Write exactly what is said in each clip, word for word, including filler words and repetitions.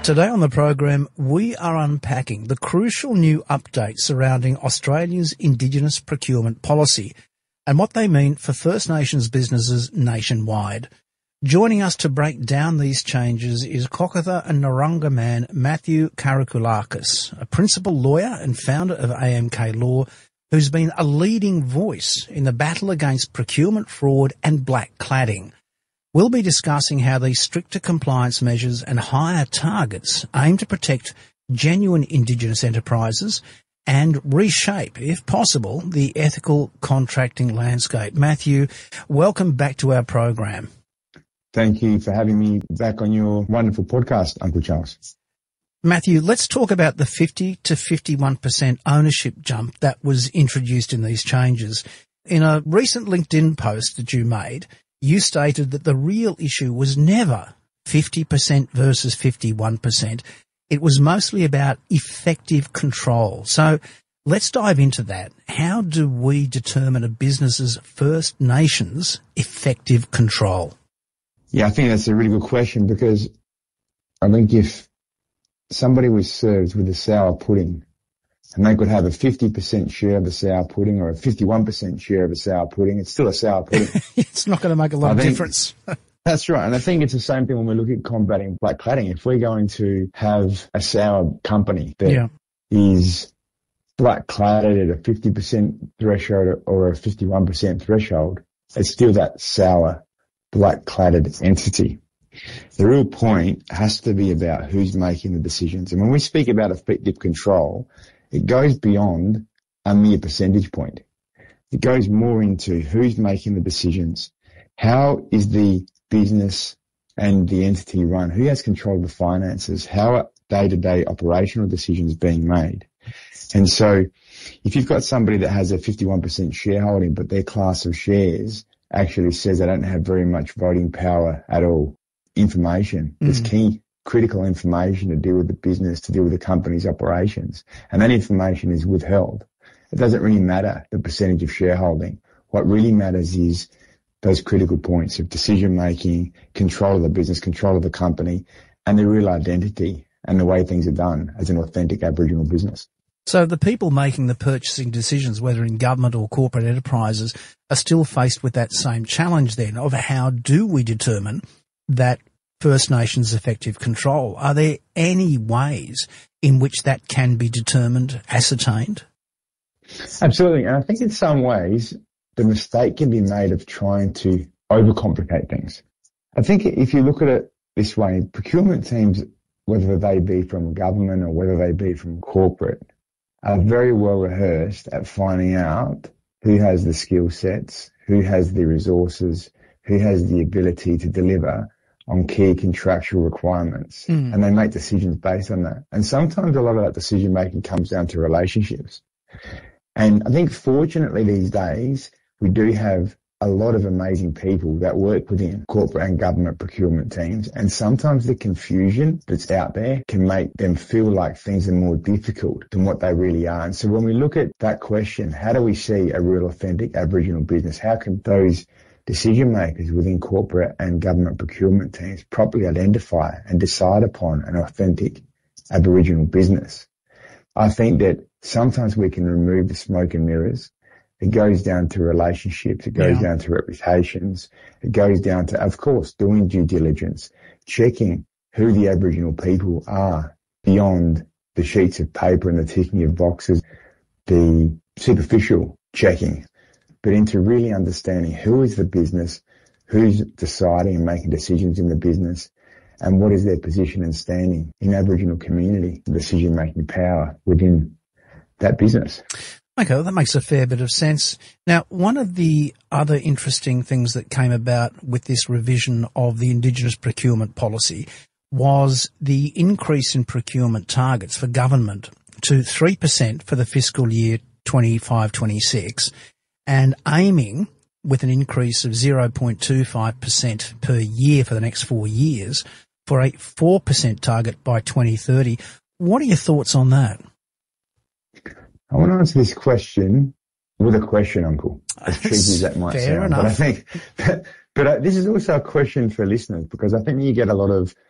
Today on the program, we are unpacking the crucial new updates surrounding Australia's Indigenous procurement policy and what they mean for First Nations businesses nationwide. Joining us to break down these changes is Kokatha and Narungga man Matthew Karakoulakis, a principal lawyer and founder of A M K Law, who's been a leading voice in the battle against procurement fraud and black cladding. We'll be discussing how these stricter compliance measures and higher targets aim to protect genuine Indigenous enterprises and reshape, if possible, the ethical contracting landscape. Matthew, welcome back to our program. Thank you for having me back on your wonderful podcast, Uncle Charles. Matthew, let's talk about the fifty to fifty-one percent ownership jump that was introduced in these changes. In a recent LinkedIn post that you made, you stated that the real issue was never fifty percent versus fifty-one percent. It was mostly about effective control. So let's dive into that. How do we determine a business's First Nations effective control? Yeah, I think that's a really good question, because I think if somebody was served with a sour pudding and they could have a fifty percent share of the sour pudding or a fifty-one percent share of a sour pudding, it's still a sour pudding. It's not going to make a lot I of think, difference. That's right. And I think it's the same thing when we look at combating black cladding. If we're going to have a sour company that yeah. is black cladded at a fifty percent threshold or a fifty-one percent threshold, it's still that sour black cladded entity. The real point has to be about who's making the decisions. And when we speak about effective control, it goes beyond a mere percentage point. It goes more into who's making the decisions. How is the business and the entity run? Who has control of the finances? How are day-to-day operational decisions being made? And so if you've got somebody that has a fifty-one percent shareholding, but their class of shares actually says they don't have very much voting power at all, information is mm. key, critical information to deal with the business, to deal with the company's operations. And that information is withheld. It doesn't really matter the percentage of shareholding. What really matters is those critical points of decision-making, control of the business, control of the company, and the real identity and the way things are done as an authentic Aboriginal business. So the people making the purchasing decisions, whether in government or corporate enterprises, are still faced with that same challenge then of how do we determine that First Nations effective control? Are there any ways in which that can be determined, ascertained? Absolutely. And I think in some ways the mistake can be made of trying to overcomplicate things. I think if you look at it this way, procurement teams, whether they be from government or whether they be from corporate, are very well rehearsed at finding out who has the skill sets, who has the resources, who has the ability to deliver on key contractual requirements. Mm. And they make decisions based on that. And sometimes a lot of that decision making comes down to relationships. And I think fortunately these days we do have a lot of amazing people that work within corporate and government procurement teams. And sometimes the confusion that's out there can make them feel like things are more difficult than what they really are. And so when we look at that question, how do we see a real authentic Aboriginal business? How can those decision makers within corporate and government procurement teams properly identify and decide upon an authentic Aboriginal business? I think that sometimes we can remove the smoke and mirrors. It goes down to relationships. It goes yeah. down to reputations. It goes down to, of course, doing due diligence, checking who the Aboriginal people are beyond the sheets of paper and the ticking of boxes, the superficial checking, but into really understanding who is the business, who's deciding and making decisions in the business, and what is their position and standing in Aboriginal community, decision-making power within that business. Okay, well, that makes a fair bit of sense. Now, one of the other interesting things that came about with this revision of the Indigenous procurement policy was the increase in procurement targets for government to three percent for the fiscal year twenty-five twenty-six and aiming with an increase of zero point two five percent per year for the next four years for a four percent target by twenty thirty. What are your thoughts on that? I want to answer this question with a question, Uncle, as cheeky as that might Fair sound. Enough. But I think, but, but uh, this is also a question for listeners, because I think you get a lot of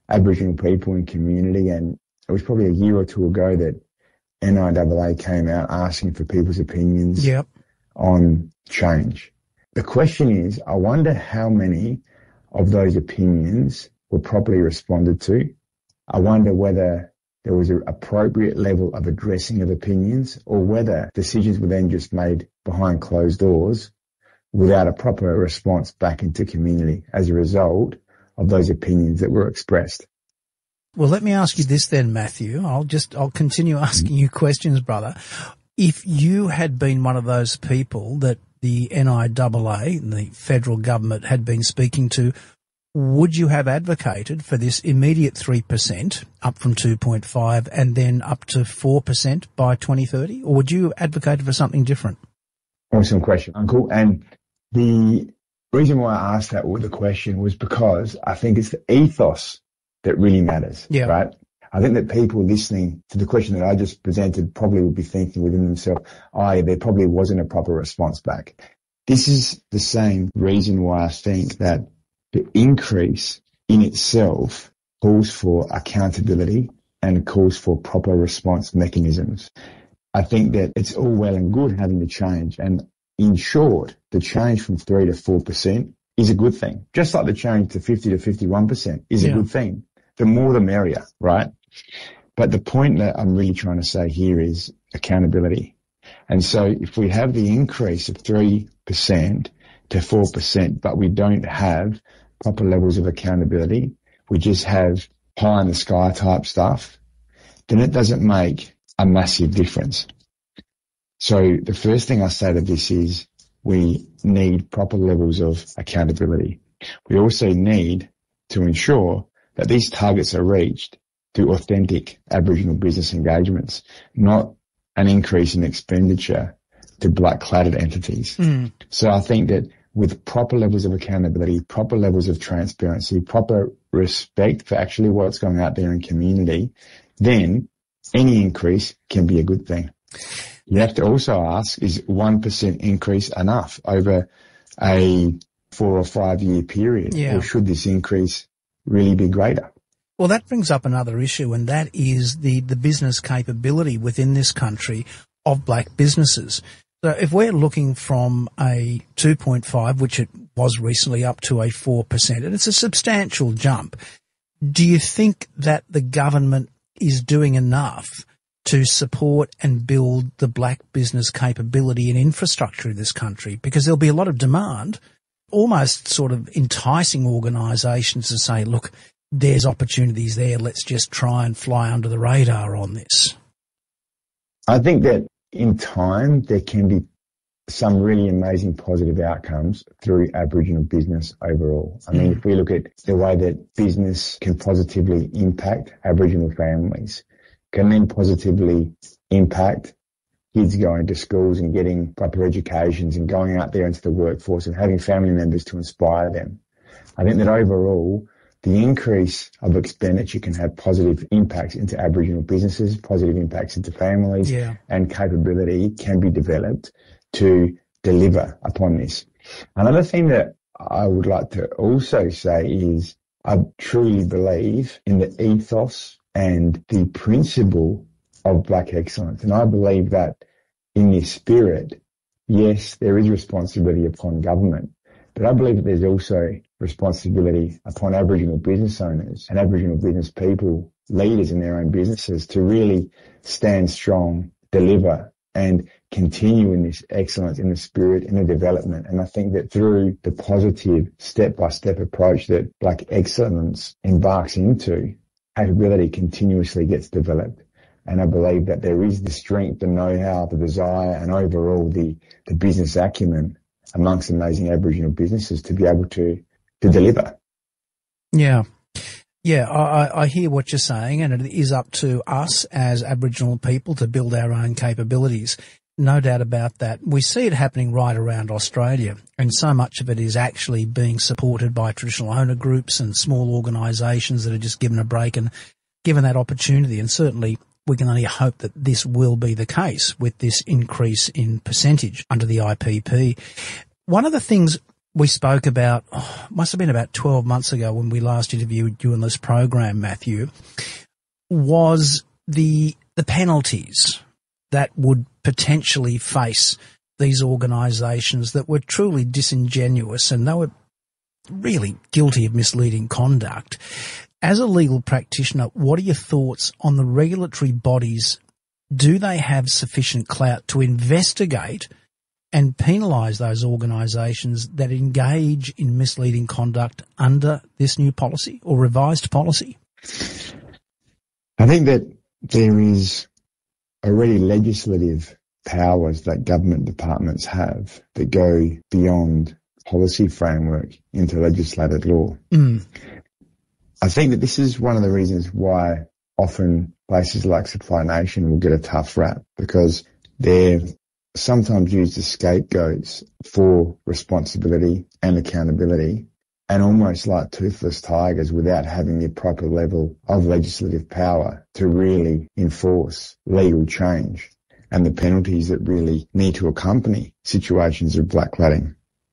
Aboriginal people in community, and it was probably a year or two ago that N I A A came out asking for people's opinions yep. on change. The question is, I wonder how many of those opinions were properly responded to. I wonder whether there was an appropriate level of addressing of opinions, or whether decisions were then just made behind closed doors without a proper response back into community as a result of those opinions that were expressed. Well, let me ask you this then, Matthew. I'll just, I'll continue asking you questions, brother. If you had been one of those people that the N I A A, the federal government, had been speaking to, would you have advocated for this immediate three percent up from two point five and then up to four percent by twenty thirty? Or would you advocate for something different? Awesome question, Uncle. And the reason why I asked that with the question was because I think it's the ethos that really matters, yeah. right? I think that people listening to the question that I just presented probably would be thinking within themselves, oh, yeah, there probably wasn't a proper response back. This is the same reason why I think that the increase in itself calls for accountability and calls for proper response mechanisms. I think that it's all well and good having the change, and in short, the change from three to four percent is a good thing. Just like the change to fifty to fifty-one percent is yeah. a good thing. The more the merrier, right? But the point that I'm really trying to say here is accountability. And so if we have the increase of three percent to four percent, but we don't have proper levels of accountability, we just have pie in the sky type stuff, then it doesn't make a massive difference. So the first thing I say to this is we need proper levels of accountability. We also need to ensure that these targets are reached through authentic Aboriginal business engagements, not an increase in expenditure to black-cladded entities. Mm. So I think that with proper levels of accountability, proper levels of transparency, proper respect for actually what's going out there in community, then any increase can be a good thing. You have to also ask, is one percent increase enough over a four or five year period? Yeah. Or should this increase really be greater? Well, that brings up another issue, and that is the, the business capability within this country of black businesses. So if we're looking from a two point five, which it was recently, up to a four percent, and it's a substantial jump, do you think that the government is doing enough to support and build the black business capability and infrastructure in this country? Because there'll be a lot of demand, almost sort of enticing organisations to say, look, there's opportunities there, let's just try and fly under the radar on this. I think that in time there can be some really amazing positive outcomes through Aboriginal business overall. I mean, mm. if we look at the way that business can positively impact Aboriginal families, can then positively impact kids going to schools and getting proper educations and going out there into the workforce and having family members to inspire them. I think that overall, the increase of expenditure can have positive impacts into Aboriginal businesses, positive impacts into families, yeah. and capability can be developed to deliver upon this. Another thing that I would like to also say is I truly believe in the ethos and the principle of black excellence. And I believe that in this spirit, yes, there is responsibility upon government, but I believe that there's also responsibility upon Aboriginal business owners and Aboriginal business people, leaders in their own businesses, to really stand strong, deliver, and continue in this excellence, in the spirit, in the development. And I think that through the positive step-by-step approach that black excellence embarks into, capability continuously gets developed. And I believe that there is the strength, the know-how, the desire, and overall the, the business acumen amongst amazing Aboriginal businesses to be able to, to deliver. Yeah. Yeah, I, I hear what you're saying, and it is up to us as Aboriginal people to build our own capabilities. No doubt about that. We see it happening right around Australia, and so much of it is actually being supported by traditional owner groups and small organisations that are just given a break and given that opportunity. And certainly we can only hope that this will be the case with this increase in percentage under the I P P. One of the things we spoke about, oh, must have been about twelve months ago when we last interviewed you in this program, Matthew, was the the penalties that would potentially face these organisations that were truly disingenuous, and they were really guilty of misleading conduct. As a legal practitioner, what are your thoughts on the regulatory bodies? Do they have sufficient clout to investigate and penalise those organisations that engage in misleading conduct under this new policy or revised policy? I think that there is already legislative powers that government departments have that go beyond policy framework into legislated law. Mm. I think that this is one of the reasons why often places like Supply Nation will get a tough rap, because they're sometimes used as scapegoats for responsibility and accountability, and almost like toothless tigers without having the proper level of legislative power to really enforce legal change and the penalties that really need to accompany situations of blackleading.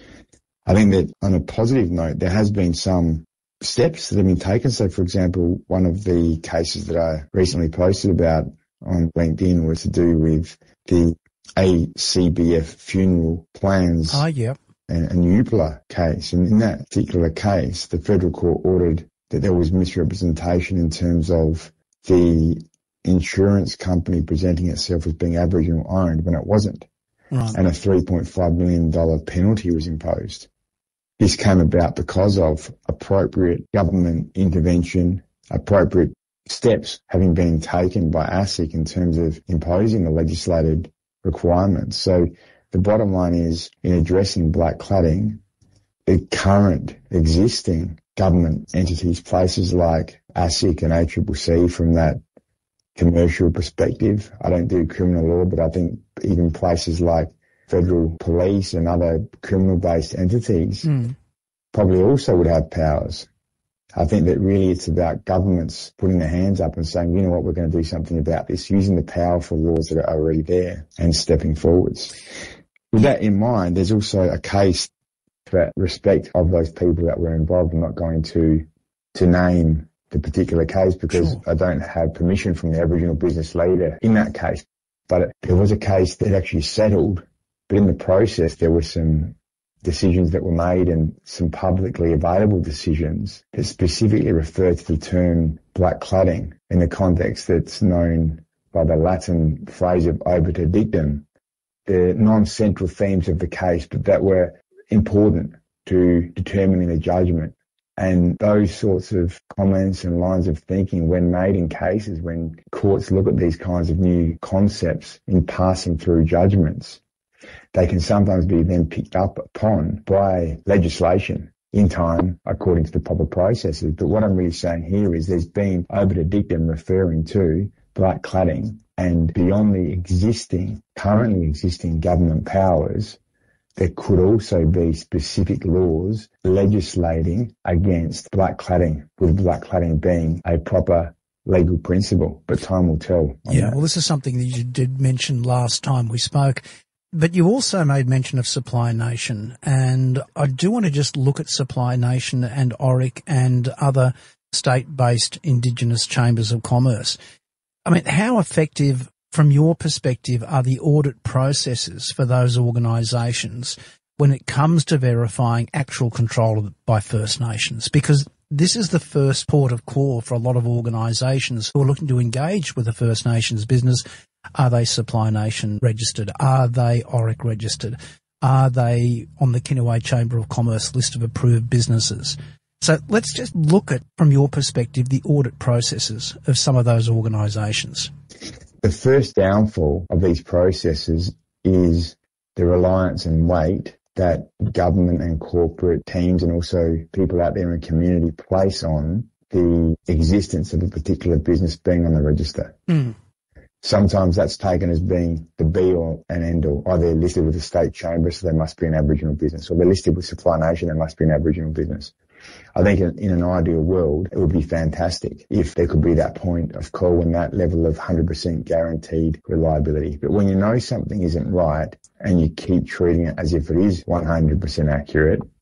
I think that on a positive note, there has been some steps that have been taken. So, for example, one of the cases that I recently posted about on LinkedIn was to do with the A C B F funeral plans Oh, yeah. and, and U P L A case. And in that particular case, the federal court ordered that there was misrepresentation in terms of the insurance company presenting itself as being Aboriginal owned when it wasn't. Right. And a three point five million dollars penalty was imposed. This came about because of appropriate government intervention, appropriate steps having been taken by ASIC in terms of imposing the legislated requirements. So the bottom line is, in addressing blackleading, the current existing government entities, places like ASIC and A C C C, from that commercial perspective, I don't do criminal law, but I think even places like federal police and other criminal-based entities Mm. probably also would have powers. I think that really it's about governments putting their hands up and saying, you know what, we're going to do something about this, using the powerful laws that are already there and stepping forwards. With that in mind, there's also a case for respect of those people that were involved. I'm not going to to name the particular case because Sure. I don't have permission from the Aboriginal business leader in that case. But it, there was a case that actually settled, but in the process there were some decisions that were made and some publicly available decisions that specifically refer to the term blackleading in the context that's known by the Latin phrase of obiter dictum. The non-central themes of the case, but that were important to determining the judgment. And those sorts of comments and lines of thinking, when made in cases, when courts look at these kinds of new concepts in passing through judgments, they can sometimes be then picked up upon by legislation in time according to the proper processes. But what I'm really saying here is there's been obiter dictum referring to blackleading, and beyond the existing, currently existing government powers, there could also be specific laws legislating against blackleading, with blackleading being a proper legal principle. But time will tell. Yeah, that. well, this is something that you did mention last time we spoke. But you also made mention of Supply Nation, and I do want to just look at Supply Nation and O R I C and other state-based Indigenous chambers of commerce. I mean, how effective, from your perspective, are the audit processes for those organisations when it comes to verifying actual control by First Nations? Because this is the first port of call for a lot of organisations who are looking to engage with the First Nations business. Are they Supply Nation registered? Are they O R I C registered? Are they on the Kinaway Chamber of Commerce list of approved businesses? So let's just look at, from your perspective, the audit processes of some of those organisations. The first downfall of these processes is the reliance and weight that government and corporate teams and also people out there in the community place on the existence of a particular business being on the register. Mm. Sometimes that's taken as being the be-all and end-all. Oh, they're listed with the state chamber, so they must be an Aboriginal business. Or they're listed with Supply Nation, they must be an Aboriginal business. I think in, in an ideal world, it would be fantastic if there could be that point of call and that level of one hundred percent guaranteed reliability. But when you know something isn't right and you keep treating it as if it is one hundred percent accurate,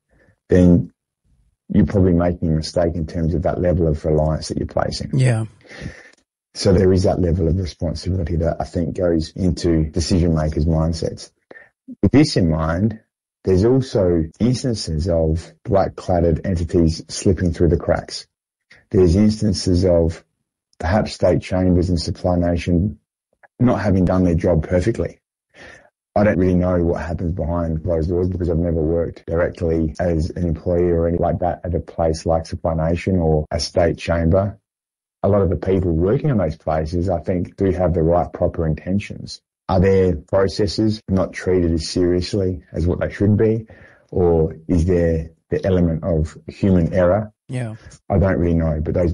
then you're probably making a mistake in terms of that level of reliance that you're placing. Yeah. So there is that level of responsibility that I think goes into decision makers' mindsets. With this in mind, there's also instances of black-cladded entities slipping through the cracks. There's instances of perhaps state chambers and Supply Nation not having done their job perfectly. I don't really know what happens behind closed doors because I've never worked directly as an employee or anything like that at a place like Supply Nation or a state chamber. A lot of the people working in those places, I think, do have the right proper intentions. Are their processes not treated as seriously as what they should be? Or is there the element of human error? Yeah. I don't really know, but those